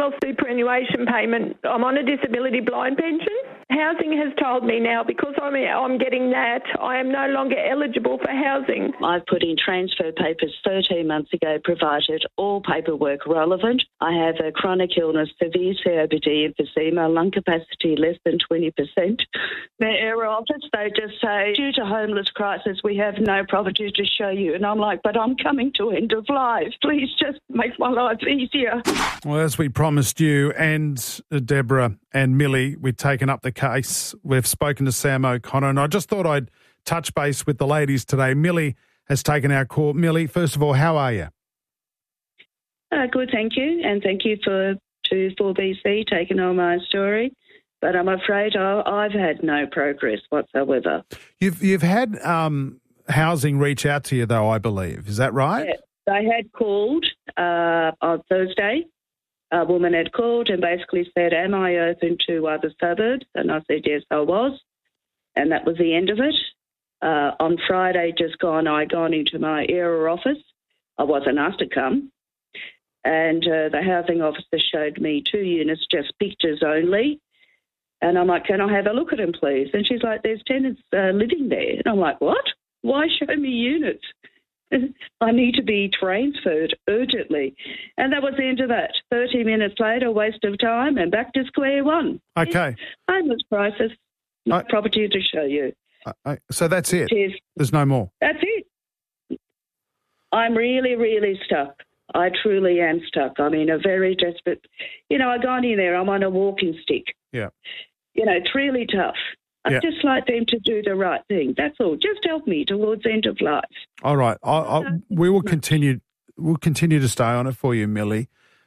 Commonwealth superannuation payment. I'm on a disability blind pension. Housing has told me now, because I'm getting that, I am no longer eligible for housing. I've put in transfer papers 13 months ago, provided all paperwork relevant. I have a chronic illness, severe COPD, emphysema, lung capacity less than 20%. The Air Office, they just say, due to homeless crisis, we have no property to show you. And I'm like, but I'm coming to end of life. Please just make my life easier. Well, as we promised you and Deborah and Millie, we've taken up the case. We've spoken to Sam O'Connor, and I just thought I'd touch base with the ladies today. Millie has taken our call. Millie, first of all, how are you? Good, thank you. And thank you to 4BC taking on my story. But I'm afraid I've had no progress whatsoever. You've had housing reach out to you, though, I believe. Is that right? Yeah, they had called on Thursday. A woman had called and basically said, am I open to other suburbs? And I said, yes, I was. And that was the end of it. On Friday just gone, I gone into my ERA office. I wasn't asked to come. And the housing officer showed me 2 units, just pictures only. And I'm like, can I have a look at them, please? And she's like, there's tenants living there. And I'm like, what? Why show me units? I need to be transferred urgently. And that was the end of that. 30 minutes later, waste of time, and back to square one. Okay. Homeless crisis, property to show you. So that's it? There's no more? That's it. I'm really, really stuck. I truly am stuck. I'm in a very desperate... I've gone in there. I'm on a walking stick. Yeah. It's really tough. I'd just like them to do the right thing. That's all. Just help me towards the end of life. All right. We will continue. We'll continue to stay on it for you, Millie.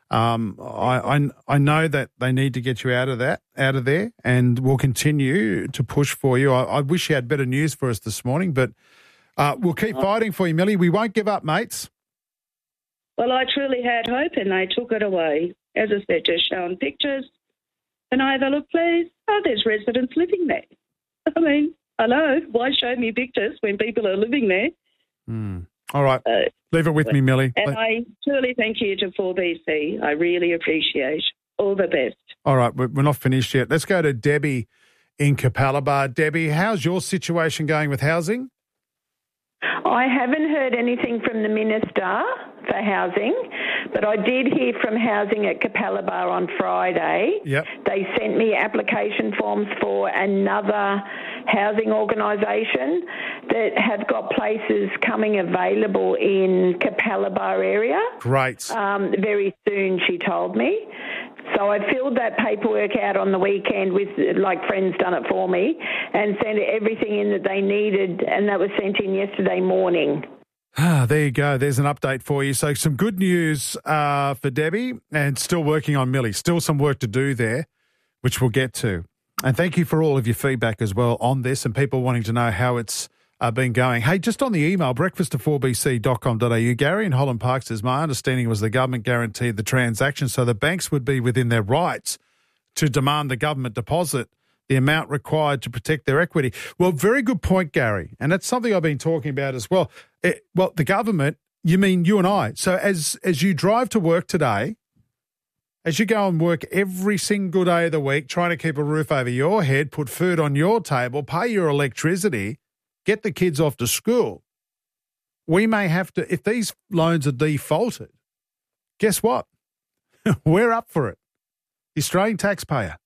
I know that they need to get you out of there, and we'll continue to push for you. I wish you had better news for us this morning, but we'll keep fighting for you, Millie. We won't give up, mates. Well, I truly had hope, and they took it away. As I said, just showing pictures. Can I have a look, please? Oh, there's residents living there. I mean, hello, why show me pictures when people are living there? All right. Leave it with me, Millie. And I truly thank you to 4BC. I really appreciate all the best. All right, we're not finished yet. Let's go to Debbie in Capalaba. Debbie, how's your situation going with housing? I haven't heard anything from the Minister for Housing, but I did hear from Housing at Capalaba on Friday. Yep. They sent me application forms for another housing organisation that have got places coming available in Capalaba area. Great. Very soon, she told me. So I filled that paperwork out on the weekend with, friends done it for me, and sent everything in that they needed, and that was sent in yesterday morning. There you go. There's an update for you. So some good news for Debbie, and still working on Millie. Still some work to do there, which we'll get to. And thank you for all of your feedback as well on this and people wanting to know how it's been going. Hey, just on the email, breakfast@4bc.com.au, Gary in Holland Park says, my understanding was the government guaranteed the transaction so the banks would be within their rights to demand the government deposit the amount required to protect their equity. Well, very good point, Gary. And that's something I've been talking about as well. The government, you mean you and I. So as you drive to work today, as you go and work every single day of the week, trying to keep a roof over your head, put food on your table, pay your electricity, get the kids off to school, we may have to, if these loans are defaulted, guess what? We're up for it. The Australian taxpayer.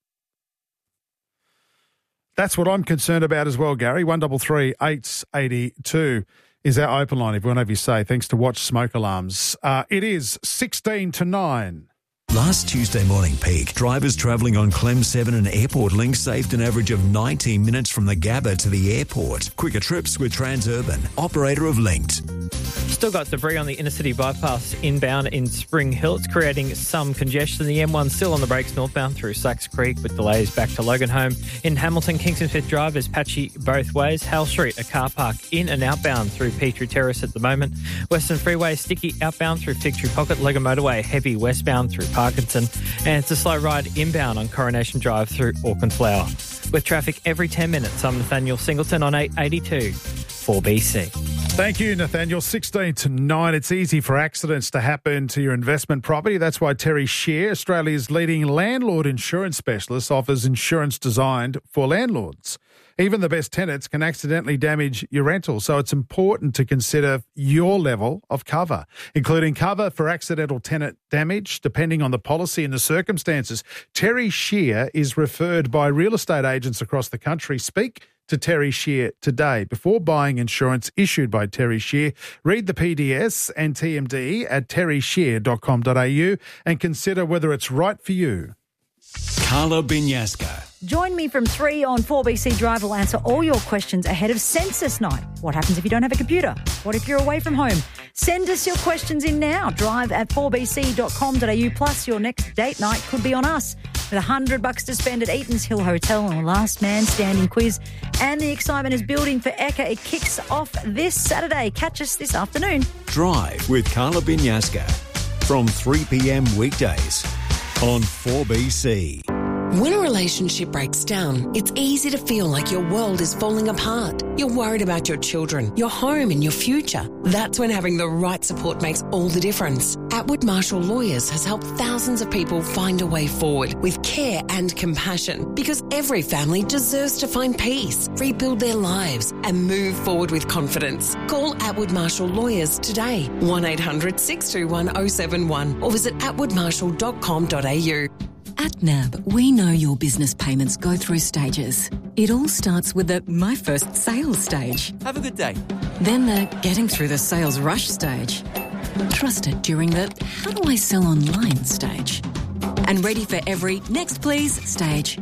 That's what I'm concerned about as well, Gary. 133 882 is our open line, if you want to have your say. Thanks to Watch Smoke Alarms. It is 16 to 9. Last Tuesday morning peak, drivers travelling on Clem 7 and Airport Link saved an average of 19 minutes from the Gabba to the airport. Quicker trips with Transurban, operator of Linked. Still got debris on the inner city bypass inbound in Spring Hill. It's creating some congestion. The M1 still on the brakes northbound through Sacks Creek with delays back to Loganholme. In Hamilton, Kingston Smith Drive is patchy both ways. Hal Street, a car park in and outbound through Petrie Terrace at the moment. Western Freeway sticky outbound through Fig Tree Pocket. Logan Motorway heavy westbound through Parkinson. And it's a slow ride inbound on Coronation Drive through Auckland Flower. With traffic every 10 minutes, I'm Nathaniel Singleton on 882 4BC. Thank you, Nathaniel. 16 to 9. It's easy for accidents to happen to your investment property. That's why Terry Shear, Australia's leading landlord insurance specialist, offers insurance designed for landlords. Even the best tenants can accidentally damage your rental, so it's important to consider your level of cover, including cover for accidental tenant damage, depending on the policy and the circumstances. Terry Shear is referred by real estate agents across the country. Speak to Terry Shear today. Before buying insurance issued by Terry Shear, read the PDS and TMD at terryshear.com.au and consider whether it's right for you. Carla Binyasca. Join me from 3 on 4BC Drive. Will answer all your questions ahead of census night. What happens if you don't have a computer? What if you're away from home? Send us your questions in now. Drive at 4bc.com.au. Plus, your next date night could be on us. With $100 to spend at Eaton's Hill Hotel on a last man standing quiz. And the excitement is building for Ekka. It kicks off this Saturday. Catch us this afternoon. Drive with Carla Binyasca from 3 p.m. weekdays on 4BC. When a relationship breaks down, it's easy to feel like your world is falling apart. You're worried about your children, your home and your future. That's when having the right support makes all the difference. Atwood Marshall Lawyers has helped thousands of people find a way forward with care and compassion, because every family deserves to find peace, rebuild their lives and move forward with confidence. Call Atwood Marshall Lawyers today, 1-800-621 071 or visit atwoodmarshall.com.au. At NAB, we know your business payments go through stages. It all starts with the My First Sales stage. Have a good day. Then the getting through the sales rush stage. Trusted during the how do I sell online stage. And ready for every next please stage.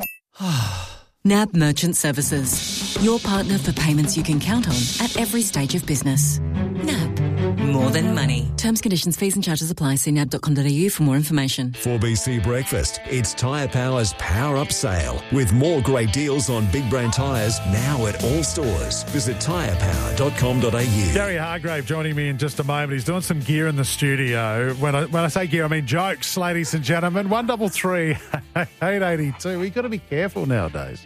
NAB Merchant Services. Your partner for payments you can count on at every stage of business. NAB. More than money. Terms, conditions, fees and charges apply. See nab.com.au for more information. 4BC Breakfast. It's Tyre Power's Power Up Sale with more great deals on big brand tyres now at all stores. Visit tyrepower.com.au. Gary Hargrave joining me in just a moment. He's doing some gear in the studio. When I say gear, I mean jokes, ladies and gentlemen. 133 882. We've got to be careful nowadays.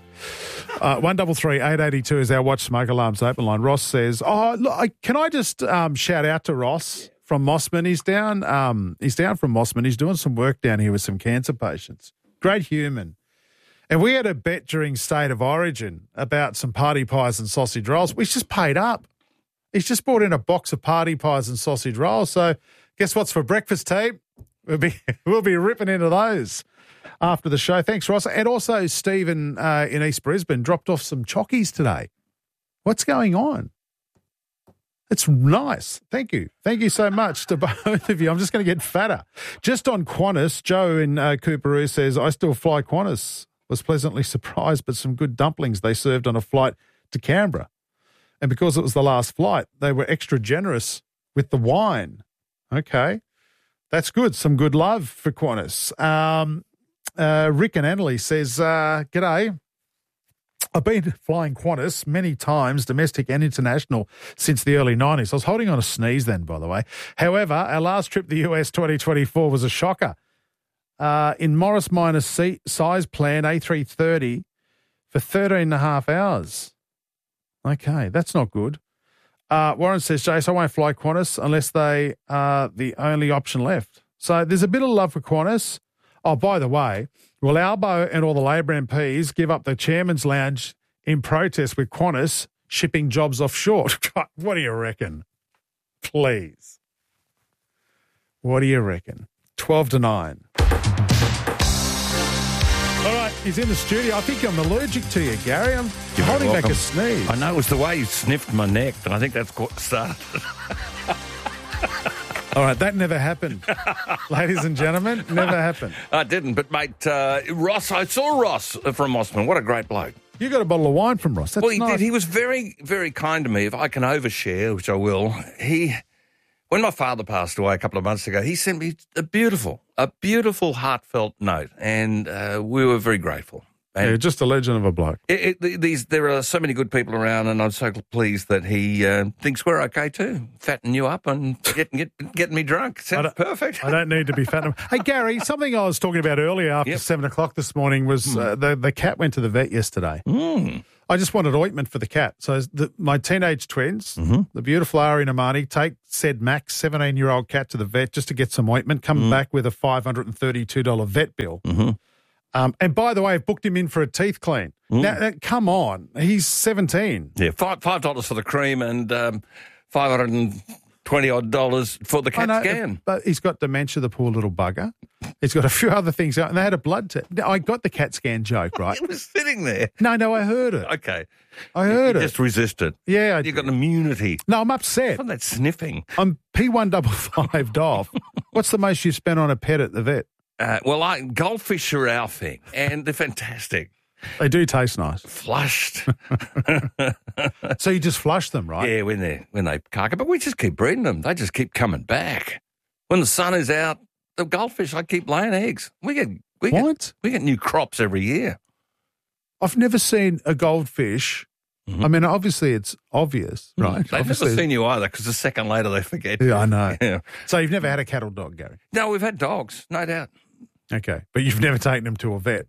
133 882 is our Watch Smoke Alarms open line. Ross says, look, can I just shout out to Ross from Mossman? He's down from Mossman. He's doing some work down here with some cancer patients. Great human. And we had a bet during State of Origin about some party pies and sausage rolls. We just paid up. He's just brought in a box of party pies and sausage rolls. So guess what's for breakfast, team? We'll be ripping into those after the show. Thanks, Ross. And also Stephen in East Brisbane dropped off some chockies today. What's going on? It's nice. Thank you. Thank you so much to both of you. I'm just going to get fatter. Just on Qantas, Joe in Cooperoo says, I still fly Qantas. Was pleasantly surprised, but some good dumplings they served on a flight to Canberra. And because it was the last flight, they were extra generous with the wine. Okay. That's good. Some good love for Qantas. Rick and Annalie says, g'day. I've been flying Qantas many times, domestic and international, since the early 90s. I was holding on a sneeze then, by the way. However, our last trip to the US 2024 was a shocker. In Morris Minor size plan, A330, for 13 and a half hours. Okay, that's not good. Warren says, Jace, I won't fly Qantas unless they are the only option left. So there's a bit of love for Qantas. Oh, by the way, will Albo and all the Labor MPs give up the chairman's lounge in protest with Qantas shipping jobs offshore? What do you reckon? Please. What do you reckon? 12 to 9. All right, he's in the studio. I think I'm allergic to you, Gary. I'm holding back a sneeze. I know it was the way you sniffed my neck, and I think that's what started. All right, that never happened. Ladies and gentlemen, never happened. I didn't, but, mate, Ross, I saw Ross from Mossman. What a great bloke. You got a bottle of wine from Ross. That's well, he nice. did. He was very, very kind to me. If I can overshare, which I will, when my father passed away a couple of months ago, he sent me a beautiful, heartfelt note, and we were very grateful. Yeah, just a legend of a bloke. There are so many good people around, and I'm so pleased that he thinks we're okay too. Fatten you up and getting me drunk. Sounds perfect. I don't need to be fattened. Hey, Gary, something I was talking about earlier after 7 o'clock this morning was the cat went to the vet yesterday. I just wanted ointment for the cat. So my teenage twins, the beautiful Ari and Amani, take said Max, 17-year-old cat, to the vet just to get some ointment, come back with a $532 vet bill. And by the way, I've booked him in for a teeth clean. Now, come on. He's 17. Yeah, $5 for the cream and $520 for the cat scan. But he's got dementia, the poor little bugger. He's got a few other things out, and they had a blood test. I got the cat scan joke, right? It was sitting there. No, I heard it. Okay. I heard it. Just resisted. Yeah. You got an immunity. No, I'm upset. From that sniffing. I'm P155 off. What's the most you've spent on a pet at the vet? Goldfish are our thing, and they're fantastic. They do taste nice. Flushed. So you just flush them, right? Yeah, when they carcass, but we just keep breeding them. They just keep coming back. When the sun is out, the goldfish, I keep laying eggs. We get new crops every year. I've never seen a goldfish. I mean, obviously it's obvious, right? They've never seen you either, because a second later they forget. Yeah, I know. Yeah. So you've never had a cat or dog, Gary? No, we've had dogs, no doubt. Okay, but you've never taken them to a vet?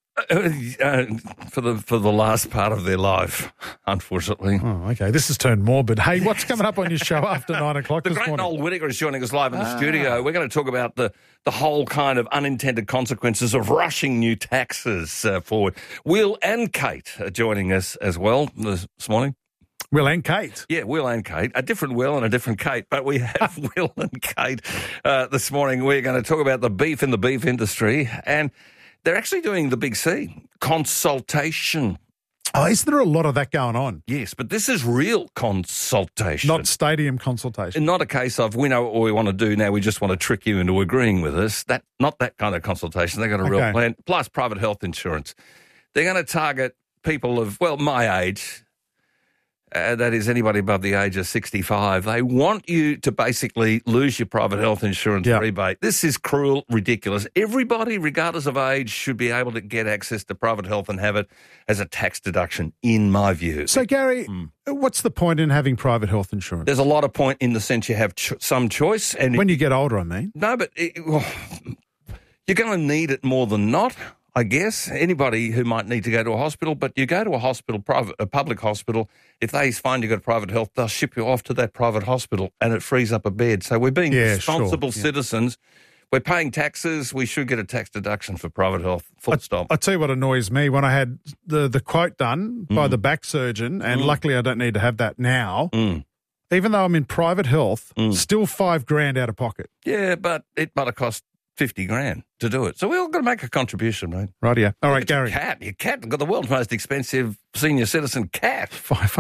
For the last part of their life, unfortunately. Oh, okay. This has turned morbid. Hey, what's coming up on your show after 9 o'clock this morning? The great Noel Whittaker is joining us live in the studio. We're going to talk about the whole kind of unintended consequences of rushing new taxes forward. Will and Kate are joining us as well this morning. Will and Kate. Yeah, Will and Kate. A different Will and a different Kate, but we have Will and Kate this morning. We're going to talk about the beef in the beef industry, and they're actually doing the big C, consultation. Oh, isn't there a lot of that going on? Yes, but this is real consultation. Not stadium consultation. Not a case of, we know what we want to do, now we just want to trick you into agreeing with us. Not that kind of consultation. They've got a real plan, plus private health insurance. They're going to target people of, my age, that is anybody above the age of 65. They want you to basically lose your private health insurance rebate. This is cruel, ridiculous. Everybody, regardless of age, should be able to get access to private health and have it as a tax deduction, in my view. So, Gary, what's the point in having private health insurance? There's a lot of point in the sense you have some choice. And when you get older, I mean. No, but you're going to need it more than not. I guess anybody who might need to go to a hospital, but you go to a public hospital, if they find you've got private health, they'll ship you off to that private hospital and it frees up a bed. So we're being responsible citizens. We're paying taxes. We should get a tax deduction for private health, full stop. I'll tell you what annoys me. When I had the quote done by the back surgeon, and luckily I don't need to have that now, even though I'm in private health, still $5,000 out of pocket. Yeah, but it might have cost $50,000 to do it. So we're all going to make a contribution, mate. Right, yeah. All right, Gary. Your cat got the world's most expensive senior citizen cat.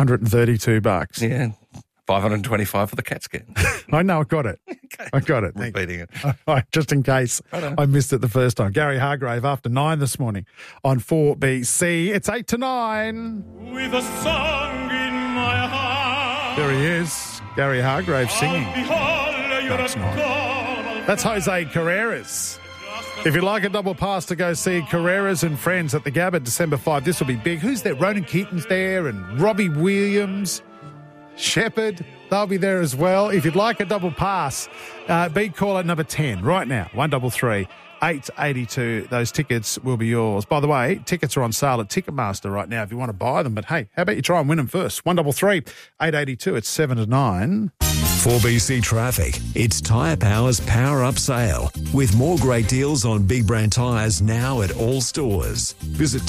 $532. Yeah. $525 for the cat scan. I know, I got it. Okay. I got it. Repeating it. All right, just in case I missed it the first time. Gary Hargrave after 9 this morning on 4BC. It's 8 to 9. With a song in my heart. There he is. Gary Hargrave singing. That's nice. That's Jose Carreras. If you'd like a double pass to go see Carreras and Friends at the Gabba December 5, this will be big. Who's there? Ronan Keaton's there and Robbie Williams, Shepherd. They'll be there as well. If you'd like a double pass, be caller number 10 right now, 133 882. Those tickets will be yours. By the way, tickets are on sale at Ticketmaster right now if you want to buy them. But hey, how about you try and win them first? 133 882. It's 7 to 9. 4BC Traffic. It's Tyre Power's Power Up Sale, with more great deals on big brand tyres now at all stores. Visit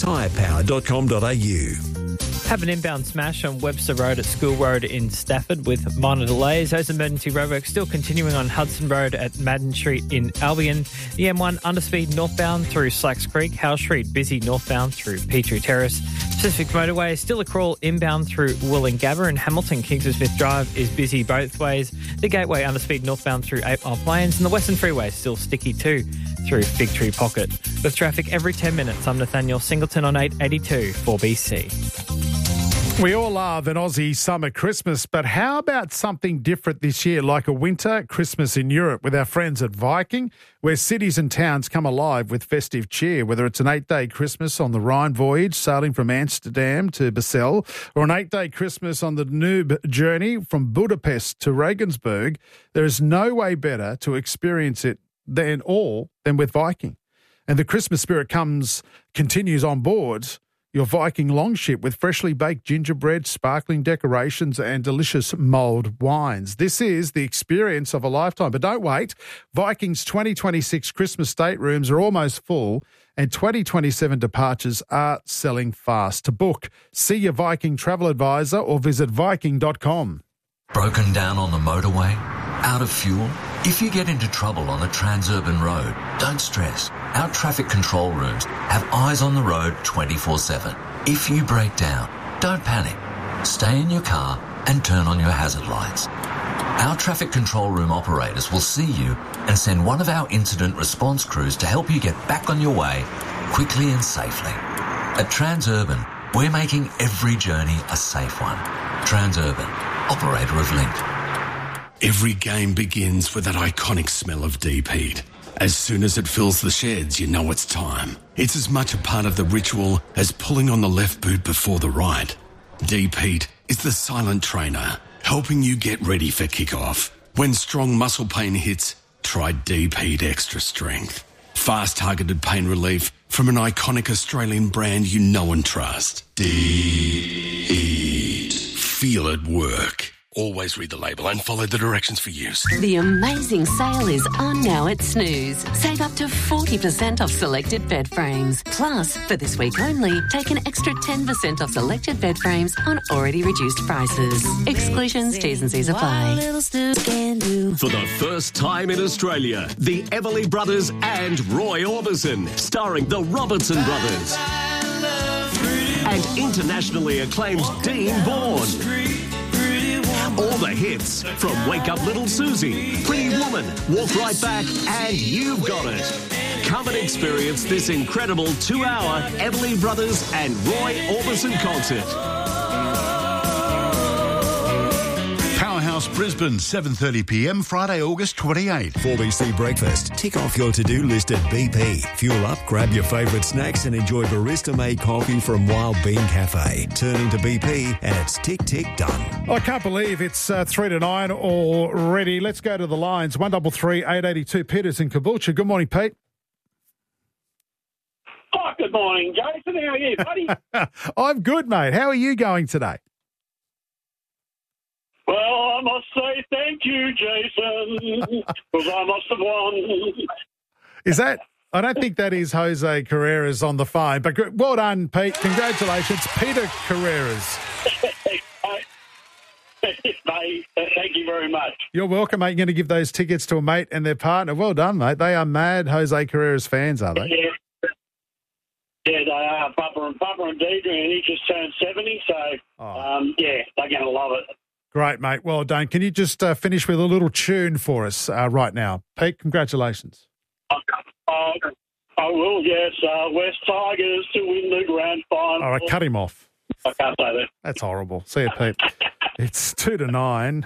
tyrepower.com.au. Have an inbound smash on Webster Road at School Road in Stafford with minor delays. Those emergency roadworks still continuing on Hudson Road at Madden Street in Albion. The M1 underspeed northbound through Slacks Creek. Howe Street busy northbound through Petrie Terrace. Pacific Motorway still a crawl inbound through Wollongabba, and Hamilton Kingston Smith Drive is busy both ways. The Gateway underspeed northbound through 8 Mile Plains, and the Western Freeway is still sticky too through Fig Tree Pocket. With traffic every 10 minutes, I'm Nathaniel Singleton on 882 4BC. We all love an Aussie summer Christmas, but how about something different this year, like a winter Christmas in Europe with our friends at Viking, where cities and towns come alive with festive cheer, whether it's an 8-day Christmas on the Rhine voyage, sailing from Amsterdam to Basel, or an 8-day Christmas on the Danube journey from Budapest to Regensburg. There is no way better to experience it than with Viking. And the Christmas spirit continues on board your Viking longship with freshly baked gingerbread, sparkling decorations and delicious mulled wines. This is the experience of a lifetime. But don't wait. Viking's 2026 Christmas staterooms are almost full and 2027 departures are selling fast. To book, see your Viking travel advisor or visit Viking.com. Broken down on the motorway? Out of fuel? If you get into trouble on a Transurban road, don't stress. Our traffic control rooms have eyes on the road 24/7. If you break down, don't panic. Stay in your car and turn on your hazard lights. Our traffic control room operators will see you and send one of our incident response crews to help you get back on your way quickly and safely. At Transurban, we're making every journey a safe one. Transurban, operator of Link. Every game begins with that iconic smell of deep heat. As soon as it fills the sheds, you know it's time. It's as much a part of the ritual as pulling on the left boot before the right. Deep heat is the silent trainer, helping you get ready for kickoff. When strong muscle pain hits, try Deep Heat Extra Strength. Fast targeted pain relief from an iconic Australian brand you know and trust. Deep Heat. Feel it work. Always read the label and follow the directions for use. The amazing sale is on now at Snooze. Save up to 40% off selected bed frames. Plus, for this week only, take an extra 10% off selected bed frames on already reduced prices. Exclusions, T's and C's apply. For the first time in Australia, the Everly Brothers and Roy Orbison, starring the Robertson Brothers. And internationally acclaimed Dean Bourne. All the hits from Wake Up Little Susie, Pretty Woman, Walk Right Back, and You've Got It. Come and experience this incredible 2-hour Everly Brothers and Roy Orbison concert. Powerhouse Brisbane, 7:30pm, Friday, August 28. 4BC Breakfast. Tick off your to-do list at BP. Fuel up, grab your favourite snacks and enjoy barista-made coffee from Wild Bean Cafe. Turn into BP and it's tick, tick, done. I can't believe it's 3 to 9 already. Let's go to the lines. 133 882. Peter's in Caboolture. Good morning, Pete. Oh, good morning, Jason. How are you, buddy? I'm good, mate. How are you going today? Well, I must say thank you, Jason, because I must have won. Is that... I don't think that is Jose Carreras on the phone, but well done, Pete. Congratulations, Peter Carreras. Mate, thank you very much. You're welcome, mate. You're going to give those tickets to a mate and their partner. Well done, mate. They are mad Jose Carreras fans, are they? Yeah, they are. Papa and Deidre, and he just turned 70, so, yeah, they're going to love it. Great, mate. Well done. Can you just finish with a little tune for us right now? Pete, congratulations. I will, yes. West Tigers to win the grand final. All right, cut him off. I can't say that. That's horrible. See you, Pete. It's 2 to 9.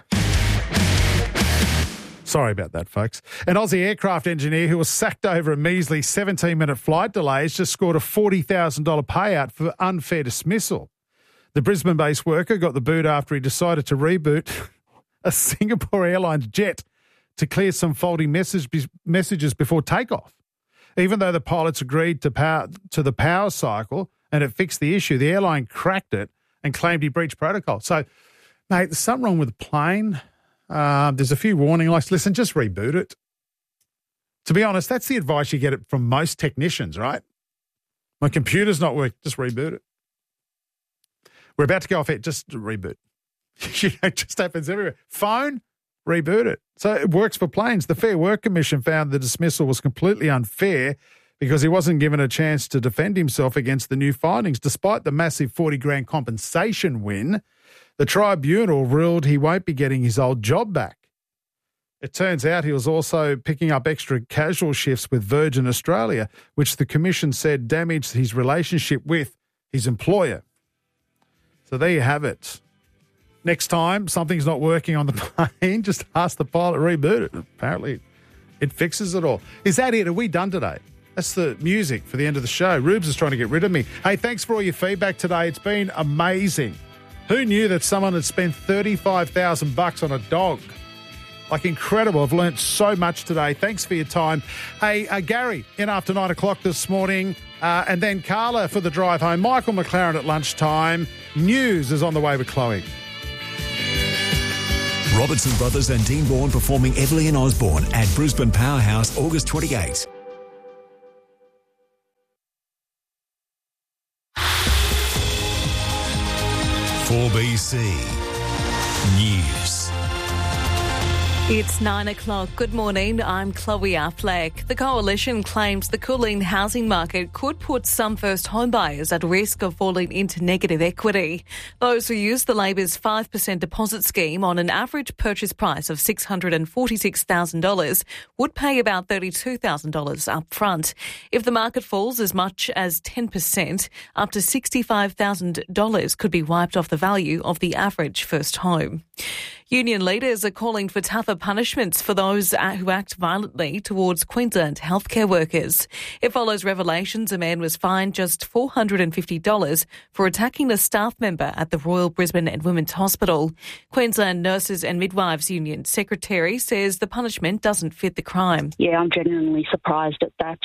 Sorry about that, folks. An Aussie aircraft engineer who was sacked over a measly 17-minute flight delays just scored a $40,000 payout for unfair dismissal. The Brisbane-based worker got the boot after he decided to reboot a Singapore Airlines jet to clear some faulty messages before takeoff. Even though the pilots agreed to the power cycle and it fixed the issue, the airline cracked it and claimed he breached protocol. So, mate, there's something wrong with the plane. There's a few warning lights. Listen, just reboot it. To be honest, that's the advice you get from most technicians, right? My computer's not working, just reboot it. We're about to go off it, just reboot. It just happens everywhere. Phone, reboot it. So it works for planes. The Fair Work Commission found the dismissal was completely unfair because he wasn't given a chance to defend himself against the new findings. Despite the massive 40 grand compensation win, the tribunal ruled he won't be getting his old job back. It turns out he was also picking up extra casual shifts with Virgin Australia, which the commission said damaged his relationship with his employer. So there you have it. Next time something's not working on the plane, just ask the pilot to reboot it. Apparently it fixes it all. Is that it? Are we done today? That's the music for the end of the show. Rubes is trying to get rid of me. Hey, thanks for all your feedback today. It's been amazing. Who knew that someone had spent $35,000 on a dog? Like, incredible. I've learnt so much today. Thanks for your time. Hey, Gary, in after 9 o'clock this morning, and then Carla for the drive home. Michael McLaren at lunchtime. News is on the way with Chloe. Robertson Brothers and Dean Vaughan performing Everly and Osborne at Brisbane Powerhouse, August 28. 4BC News. It's 9 o'clock. Good morning. I'm Chloe Affleck. The Coalition claims the cooling housing market could put some first home buyers at risk of falling into negative equity. Those who use the Labor's 5% deposit scheme on an average purchase price of $646,000 would pay about $32,000 up front. If the market falls as much as 10%, up to $65,000 could be wiped off the value of the average first home. Union leaders are calling for tougher punishments for those who act violently towards Queensland healthcare workers. It follows revelations a man was fined just $450 for attacking a staff member at the Royal Brisbane and Women's Hospital. Queensland Nurses and Midwives Union Secretary says the punishment doesn't fit the crime. Yeah, I'm genuinely surprised at that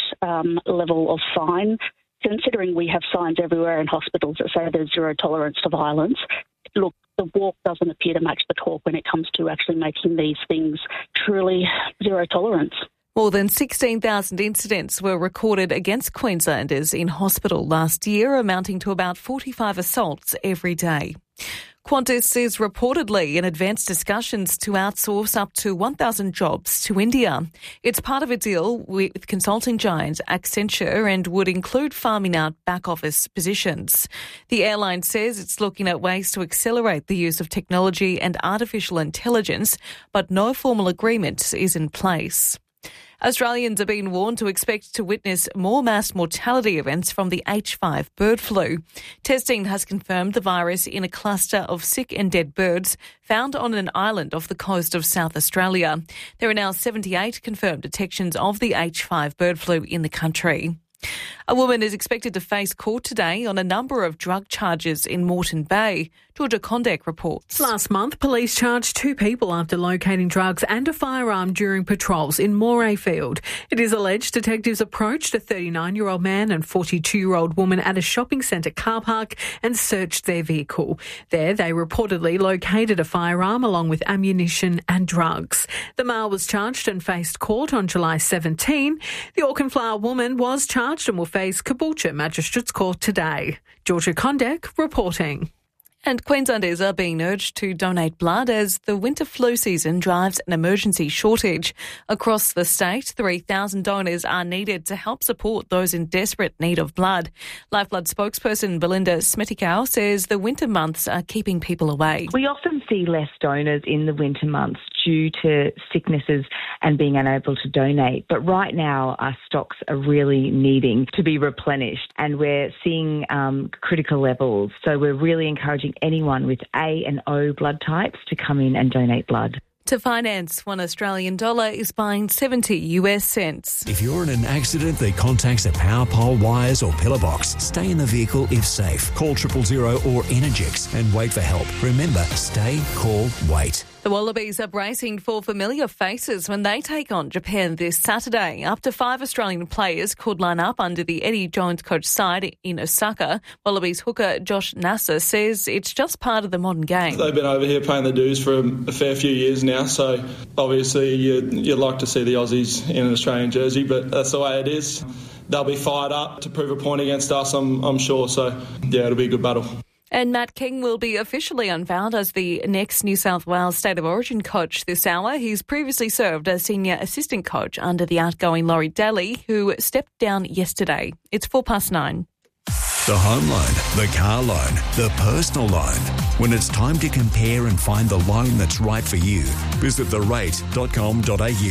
level of fine, considering we have signs everywhere in hospitals that say there's zero tolerance to violence. Look, the walk doesn't appear to match the talk when it comes to actually making these things truly zero tolerance. More than 16,000 incidents were recorded against Queenslanders in hospital last year, amounting to about 45 assaults every day. Qantas is reportedly in advanced discussions to outsource up to 1,000 jobs to India. It's part of a deal with consulting giant Accenture and would include farming out back-office positions. The airline says it's looking at ways to accelerate the use of technology and artificial intelligence, but no formal agreement is in place. Australians are being warned to expect to witness more mass mortality events from the H5 bird flu. Testing has confirmed the virus in a cluster of sick and dead birds found on an island off the coast of South Australia. There are now 78 confirmed detections of the H5 bird flu in the country. A woman is expected to face court today on a number of drug charges in Moreton Bay. Georgia Condek reports. Last month, police charged 2 people after locating drugs and a firearm during patrols in Morayfield. It is alleged detectives approached a 39-year-old man and 42-year-old woman at a shopping centre car park and searched their vehicle. There, they reportedly located a firearm along with ammunition and drugs. The male was charged and faced court on July 17. The Auchenflower woman was charged and will face Caboolture Magistrates Court today. Georgia Condek reporting. And Queenslanders are being urged to donate blood as the winter flu season drives an emergency shortage. Across the state, 3,000 donors are needed to help support those in desperate need of blood. Lifeblood spokesperson Belinda Smetikau says the winter months are keeping people away. We often see less donors in the winter months due to sicknesses and being unable to donate. But right now, our stocks are really needing to be replenished and we're seeing critical levels. So we're really encouraging anyone with A and O blood types to come in and donate blood. To finance, $1 Australian is buying 70 US cents. If you're in an accident that contacts a power pole, wires or pillar box, stay in the vehicle if safe. Call 000 or Energix and wait for help. Remember, stay, call, wait. The Wallabies are bracing for familiar faces when they take on Japan this Saturday. Up to 5 Australian players could line up under the Eddie Jones coach side in Osaka. Wallabies hooker Josh Nasser says it's just part of the modern game. They've been over here paying the dues for a fair few years now, so obviously you'd like to see the Aussies in an Australian jersey, but that's the way it is. They'll be fired up to prove a point against us, I'm sure. So, yeah, it'll be a good battle. And Matt King will be officially unveiled as the next New South Wales State of Origin coach this hour. He's previously served as senior assistant coach under the outgoing Laurie Daly, who stepped down yesterday. It's 9:04. The home loan, the car loan, the personal loan. When it's time to compare and find the loan that's right for you, visit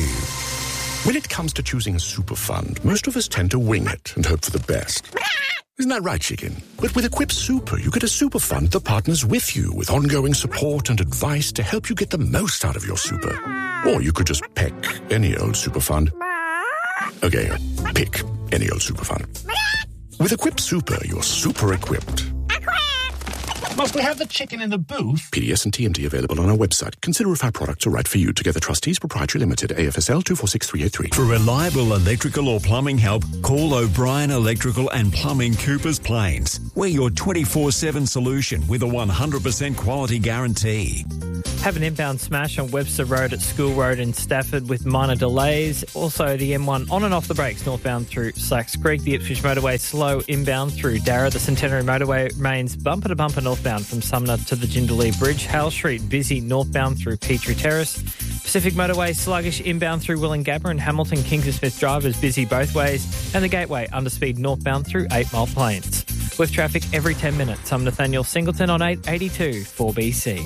therate.com.au. When it comes to choosing a super fund, most of us tend to wing it and hope for the best. Isn't that right, Chicken? But with Equip Super, you get a super fund that partners with you with ongoing support and advice to help you get the most out of your super. Or you could just peck any old super fund. Okay, pick any old super fund. With Equip Super, you're super equipped. Must we have the chicken in the booth? PDS and TMD available on our website. Consider if our products are right for you. Together Trustees Proprietary Limited, AFSL 246383. For reliable electrical or plumbing help, call O'Brien Electrical and Plumbing, Coopers Plains. We're your 24/7 solution with a 100% quality guarantee. Have an inbound smash on Webster Road at School Road in Stafford with minor delays. Also, the M1 on and off the brakes northbound through Slacks Creek. The Ipswich Motorway slow inbound through Darra. The Centenary Motorway remains bumper to bumper northbound from Sumner to the Jindalee Bridge. Hale Street busy northbound through Petrie Terrace. Pacific Motorway sluggish inbound through Wollongabba and Hamilton. Kingston Smith Drive is busy both ways. And the Gateway underspeed northbound through 8 Mile Plains. With traffic every 10 minutes, I'm Nathaniel Singleton on 882 4BC.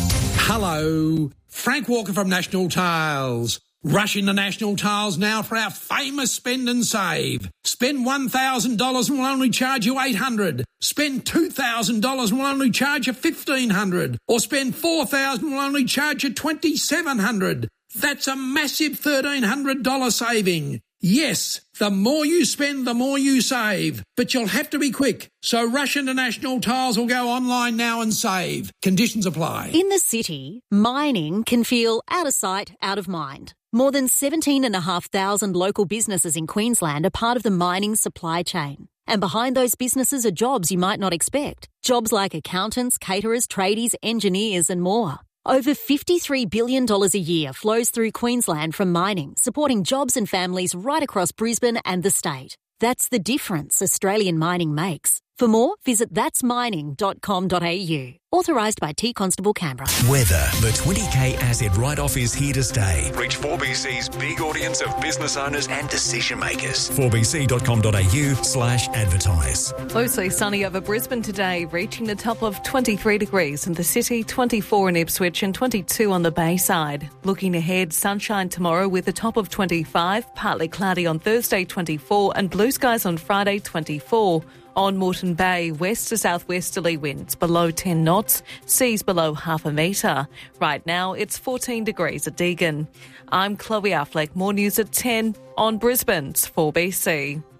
Hello, Frank Walker from National Tiles. Rush into National Tiles now for our famous spend and save. Spend $1,000 and we'll only charge you $800. Spend $2,000 and we'll only charge you $1,500. Or spend $4,000 and we'll only charge you $2,700. That's a massive $1,300 saving. Yes, the more you spend, the more you save. But you'll have to be quick. So rush into National Tiles or go online now and save. Conditions apply. In the city, mining can feel out of sight, out of mind. More than 17,500 local businesses in Queensland are part of the mining supply chain. And behind those businesses are jobs you might not expect. Jobs like accountants, caterers, tradies, engineers and more. Over $53 billion a year flows through Queensland from mining, supporting jobs and families right across Brisbane and the state. That's the difference Australian mining makes. For more, visit that'smining.com.au. Authorised by T Constable Canberra. Weather. The 20K asset write-off is here to stay. Reach 4BC's big audience of business owners and decision makers. 4bc.com.au/advertise. Mostly sunny over Brisbane today, reaching the top of 23 degrees in the city, 24 in Ipswich and 22 on the Bayside. Looking ahead, sunshine tomorrow with a top of 25, partly cloudy on Thursday, 24 and blue skies on Friday, 24. On Moreton Bay, west to southwesterly winds below 10 knots, seas below half a metre. Right now, it's 14 degrees at Deagon. I'm Chloe Affleck. More news at 10 on Brisbane's 4BC.